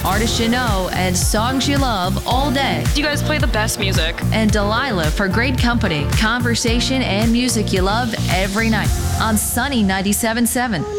artists you know and songs you love all day. You guys play the best music. And Delilah for great company, conversation, and music you love every night on Sunny 97.7.